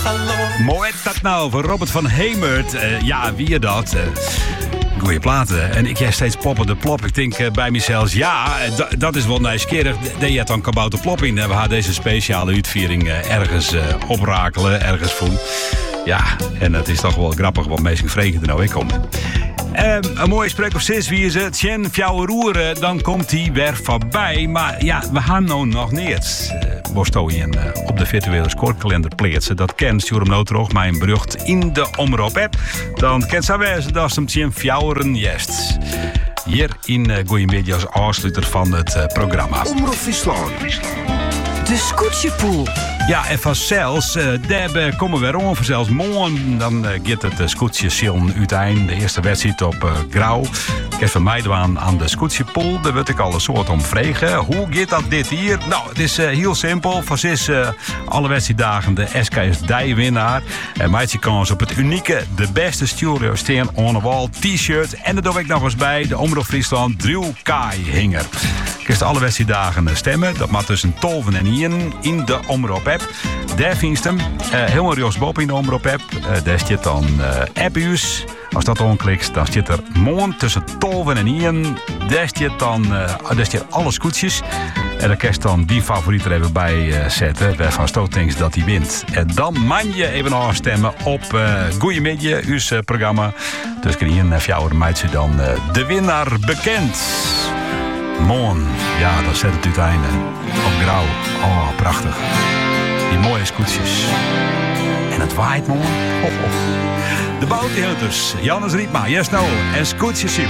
Mooi is dat nou van Robert van Hemert. Ja, wie dat? Goeie platen. En ik heb steeds Poppen de Plop. Ik denk bij mezelf, ja, dat is wel nieuwsgierig. Deed je dan Kabouter Plop in? We hadden deze speciale uitviering ergens oprakelen, ergens voelen. Ja, en het is toch wel grappig, want meestal vregen er nou ik om. Een mooie spreuk of zes, wie is het? Tjen, fjouwe roeren, dan komt hij weer voorbij. Maar ja, we gaan nou nog niet. Op de virtuele scorekalender plaatsen. Dat kent, stuur hem nou terug, mijn berucht in de omroep-app. Dan kent ze wezen dat ze hem tjen fjouweren jest. Hier in Goeiemiddag als afsluiter van het programma. Omroep Friesland. De Scootjepoel. Ja, en vanzelfs, daar komen we weer om. Vanzelfs morgen, dan gaat het scootje Siln uiteind. De eerste wedstrijd op Grauw. Ik heb van mij aan de scootjepoel. Daar wil ik al een soort om vragen. Hoe gaat dat dit hier? Nou, het is heel simpel. Van alle wedstrijddagen de SKS Dij-winnaar. En maakt je kans op het unieke, de beste Studio Steen on the Wall t-shirt. En daar doe ik nog eens bij de Omroep Friesland Drew Kai-hinger. Je kunt alle wedstrijddagen stemmen. Dat mag tussen 12 en 1 in de Omroep-app. Daar vind je hem. Helemaal rechtsboven in de Omroep-app. Daar zit dan app-u's. Als dat aanklikt, dan zit er morgen tussen 12 en 1. Daar zit alle scootjes. En daar kun je dan die favoriet er even bij zetten. Waarvan Stoot denkt dat hij wint. En dan mag je even afstemmen op Goeiemiddag, uw programma. Dus kan je en jouw meidje dan de winnaar bekend. Morgen, ja, dat zet het uiteinde op Grauw. Oh, prachtig. Die mooie scootjes. En het waait morgen. De Bounty Hunters, Jannes Rietma, Yes No en Scootjes Ziel.